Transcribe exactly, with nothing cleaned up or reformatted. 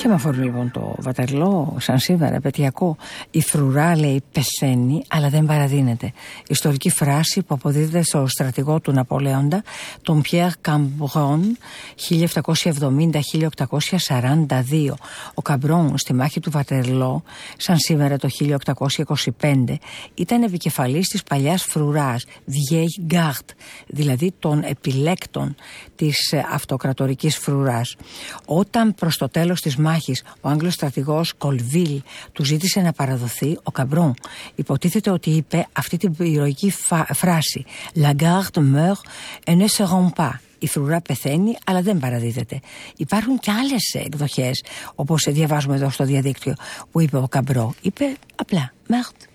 Και με αφορμή λοιπόν το Βατερλό, σαν σήμερα, επαιτειακό, η φρουρά, λέει, πεθαίνει, αλλά δεν παραδίνεται. Ιστορική φράση που αποδίδεται στο στρατηγό του Ναπολέοντα, τον Πιέρ Καμπρόν, χίλια επτακόσια εβδομήντα με χίλια οκτακόσια σαράντα δύο. Ο Καμπρόν στη μάχη του Βατερλό, σαν σήμερα το χίλια οκτακόσια είκοσι πέντε, ήταν επικεφαλής της παλιάς φρουράς, Vieille Garde, δηλαδή των επιλέκτων της αυτοκρατορικής φρουράς. Όταν προς το τέλος της μάχης ο Άγγλος στρατηγός Κολβίλ του ζήτησε να παραδοθεί, ο Καμπρόν υποτίθεται ότι είπε αυτή την ηρωική φράση «La garde meurt et ne se rend pas». Η φρουρά πεθαίνει αλλά δεν παραδίδεται. Υπάρχουν και άλλες εκδοχές, όπως διαβάζουμε εδώ στο διαδίκτυο, που είπε ο Καμπρόν. Είπε απλά «Meurt».